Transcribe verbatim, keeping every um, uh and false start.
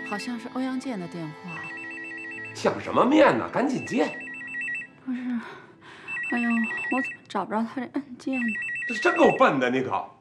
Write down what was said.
好像是欧阳健的电话。 想什么面呢？赶紧接。 不是，哎呦，我怎么找不着他这按键呢？ 这是真够笨的，你可。